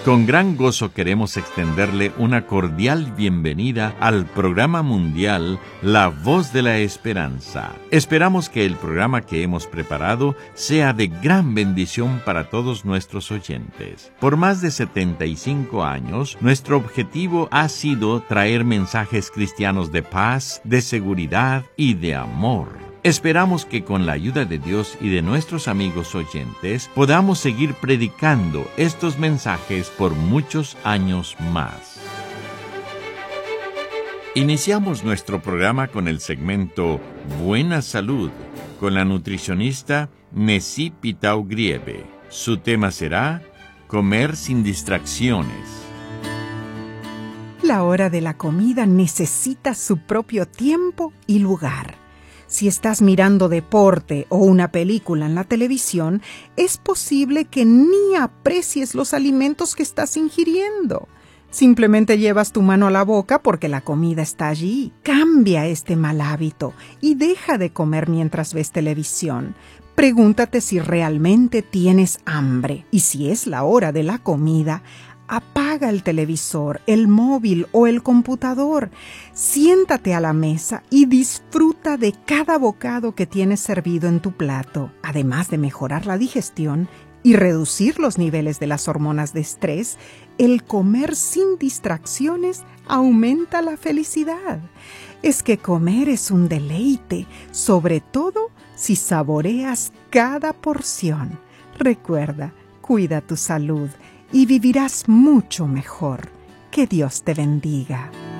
Con gran gozo queremos extenderle una cordial bienvenida al programa mundial La Voz de la Esperanza. Esperamos que el programa que hemos preparado sea de gran bendición para todos nuestros oyentes. Por más de 75 años, nuestro objetivo ha sido traer mensajes cristianos de paz, de seguridad y de amor. Esperamos que con la ayuda de Dios y de nuestros amigos oyentes podamos seguir predicando estos mensajes por muchos años más. Iniciamos nuestro programa con el segmento Buena Salud con la nutricionista Nessie Pitao Grieve. Su tema será Comer sin distracciones. La hora de la comida necesita su propio tiempo y lugar. Si estás mirando deporte o una película en la televisión, es posible que ni aprecies los alimentos que estás ingiriendo. Simplemente llevas tu mano a la boca porque la comida está allí. Cambia este mal hábito y deja de comer mientras ves televisión. Pregúntate si realmente tienes hambre. Y si es la hora de la comida, apaga el televisor, el móvil o el computador. Siéntate a la mesa y disfruta de cada bocado que tienes servido en tu plato. Además de mejorar la digestión y reducir los niveles de las hormonas de estrés, el comer sin distracciones aumenta la felicidad. Es que comer es un deleite, sobre todo si saboreas cada porción. Recuerda, cuida tu salud y vivirás mucho mejor. Que Dios te bendiga.